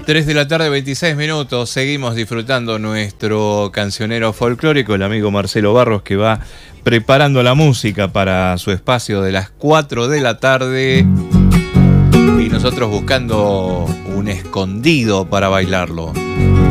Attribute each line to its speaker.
Speaker 1: 3 de la tarde, 26 minutos. Seguimos disfrutando nuestro cancionero folclórico, el amigo Marcelo Barros, que va preparando la música para su espacio de las 4 de la tarde. Y nosotros buscando un escondido para bailarlo.